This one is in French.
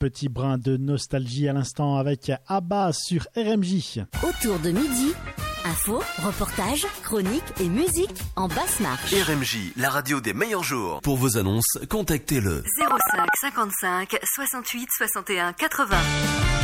petit brin de nostalgie à l'instant avec Abba sur RMJ. Autour de midi, infos, reportages, chroniques et musique en basse marche. RMJ, la radio des meilleurs jours. Pour vos annonces, contactez le 05 55 68 61 80.